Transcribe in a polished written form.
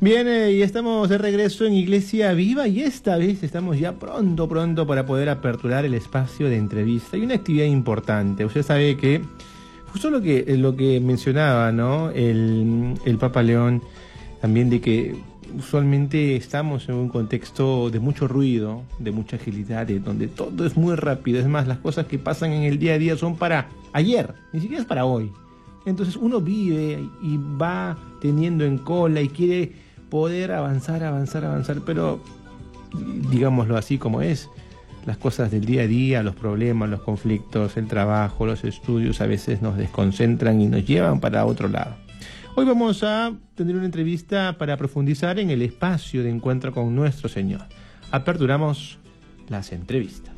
Bien, y estamos de regreso en Iglesia Viva y esta vez estamos ya pronto para poder aperturar el espacio de entrevista. Hay una actividad importante. Usted sabe que justo lo que mencionaba, ¿no? El Papa León, también de que usualmente estamos en un contexto de mucho ruido, de mucha agilidad, donde todo es muy rápido. Es más, las cosas que pasan en el día a día son para ayer, ni siquiera es para hoy. Entonces uno vive y va teniendo en cola y quiere poder avanzar, pero digámoslo así como es, las cosas del día a día, los problemas, los conflictos, el trabajo, los estudios a veces nos desconcentran y nos llevan para otro lado. Hoy vamos a tener una entrevista para profundizar en el espacio de encuentro con nuestro Señor. Aperturamos las entrevistas.